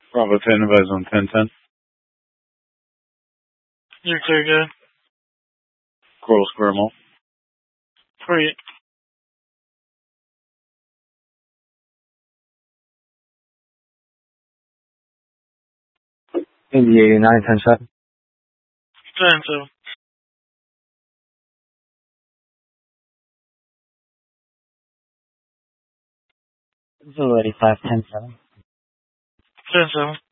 Bravo 10, advise on 1010. You're clear, good. Coral Square Mall. Free. Indy 89, 10-7. 10-7. Zulu 85, 10-7. 10-7.